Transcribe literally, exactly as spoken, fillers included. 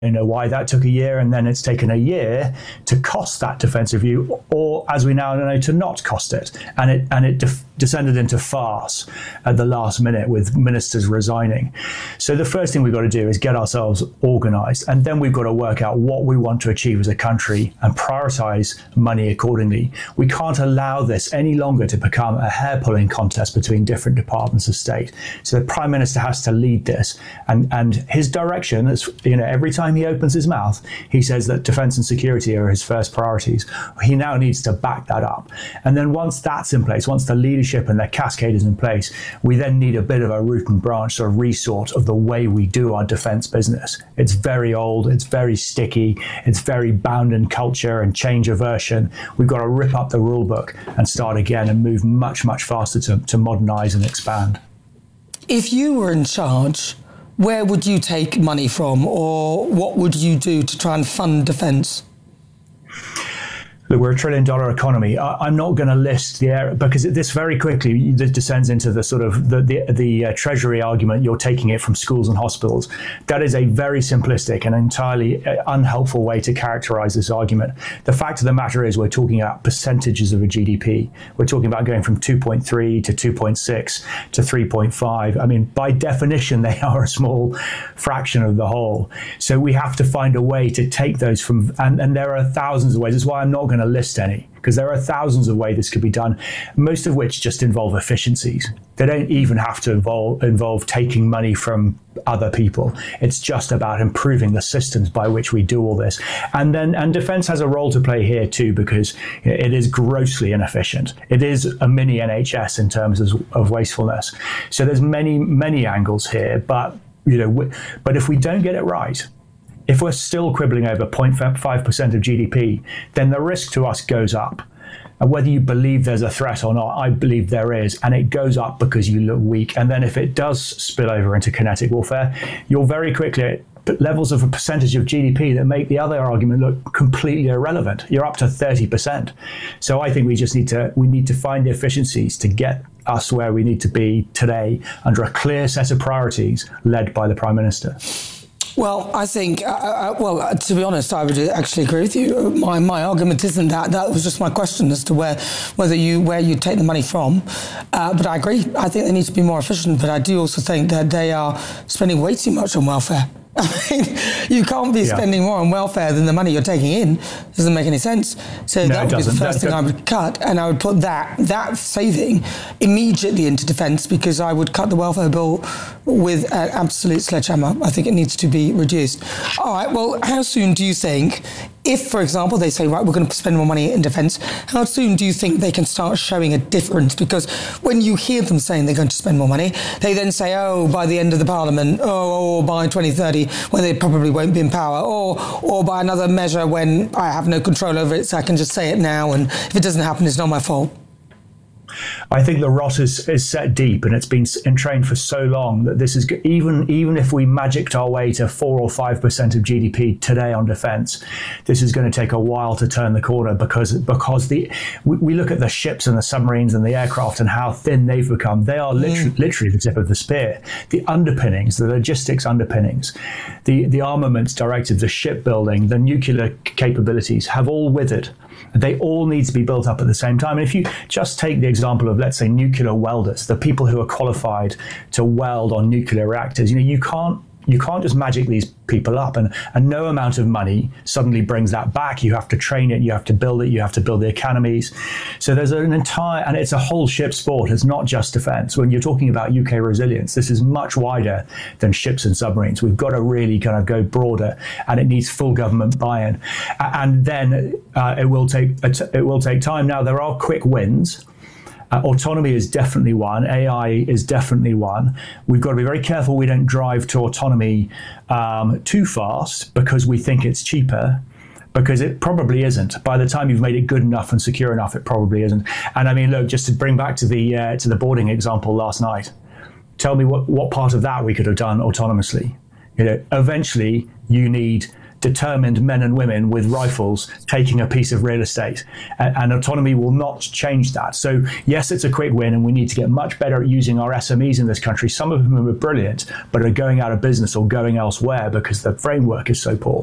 know why that took a year, and then it's taken a year to cost that defence review, or as we now know, to not cost it, and it and it def- descended into farce at the last minute with ministers resigning. So the first thing we've got to do is get ourselves organised, and then we've got to work out what we want to achieve as a country and prioritise money accordingly. We can't allow this any longer to become a hair-pulling contest between different departments of state. So the Prime Minister has to lead this, and and his direction is, you know, every time he opens his mouth, he says that defence and security are his first priorities. He now needs to back that up. And then once that's in place, once the leadership and the cascade is in place, we then need a bit of a root and branch sort of resort of the way we do our defence business. It's very old, it's very sticky, it's very bound in culture and change aversion. We've got to rip up the rule book and start again and move much, much faster to, to modernise and expand. If you were in charge, where would you take money from, or what would you do to try and fund defence? Look, we're a trillion dollar economy. I, I'm not going to list the area, because this very quickly descends into the sort of the, the, the uh, Treasury argument. You're taking it from schools and hospitals. That is a very simplistic and entirely unhelpful way to characterize this argument. The fact of the matter is we're talking about percentages of a G D P. We're talking about going from two point three to two point six to three point five. I mean, by definition, they are a small fraction of the whole. So we have to find a way to take those from, and, and there are thousands of ways. That's why I'm not going to list any, because there are thousands of ways this could be done, most of which just involve efficiencies. They don't even have to involve involve taking money from other people. It's just about improving the systems by which we do all this. And then, and defence has a role to play here too, because it is grossly inefficient. It is a mini N H S in terms of, of wastefulness. So there's many, many angles here, but, you know, but if we don't get it right, if we're still quibbling over zero point five percent of G D P, then the risk to us goes up. And whether you believe there's a threat or not, I believe there is. And it goes up because you look weak. And then if it does spill over into kinetic warfare, you're very quickly at levels of a percentage of G D P that make the other argument look completely irrelevant. You're up to thirty percent. So I think we just need to, we need to find the efficiencies to get us where we need to be today under a clear set of priorities led by the Prime Minister. Well, I think, uh, uh, well, uh, to be honest, I would actually agree with you. My my argument isn't that. That was just my question as to where, whether you, where you take the money from. Uh, but I agree. I think they need to be more efficient. But I do also think that they are spending way too much on welfare. I mean, you can't be yeah. spending more on welfare than the money you're taking in. It doesn't make any sense. So no, that would be the first thing I would cut, and I would put that that saving immediately into defence, because I would cut the welfare bill with an absolute sledgehammer. I think it needs to be reduced. All right, well, how soon do you think, if, for example, they say, right, we're going to spend more money in defence, how soon do you think they can start showing a difference? Because when you hear them saying they're going to spend more money, they then say, oh, by the end of the Parliament, oh, or by twenty thirty, when they probably won't be in power, or or by another measure when I have no control over it, so I can just say it now, and if it doesn't happen, it's not my fault. I think the rot is, is set deep, and it's been entrained for so long that this is, even even if we magicked our way to four or five percent of G D P today on defence, this is going to take a while to turn the corner, because because the we, we look at the ships and the submarines and the aircraft and how thin they've become. They are literally, mm. literally the tip of the spear. The underpinnings, the logistics underpinnings, the the armaments directives, the shipbuilding, the nuclear capabilities have all withered. They all need to be built up at the same time. And if you just take the example of, let's say, nuclear welders, the people who are qualified to weld on nuclear reactors, you know, you can't you can't just magic these people up, and, and no amount of money suddenly brings that back. You have to train it, you have to build it, you have to build the academies. So there's an entire, and it's a whole ship sport. It's not just defence. When you're talking about U K resilience, this is much wider than ships and submarines. We've got to really kind of go broader, and it needs full government buy-in. And then uh, it will take it will take time. Now, there are quick wins. Uh, autonomy is definitely one. A I is definitely one. We've got to be very careful we don't drive to autonomy um, too fast because we think it's cheaper, because it probably isn't. By the time you've made it good enough and secure enough, it probably isn't. And I mean, look, just to bring back to the uh, to the boarding example last night, tell me what, what part of that we could have done autonomously. You know, eventually you need determined men and women with rifles taking a piece of real estate. And, and autonomy will not change that. So yes, it's a quick win, and we need to get much better at using our S M Es in this country, some of whom are brilliant, but are going out of business or going elsewhere because the framework is so poor.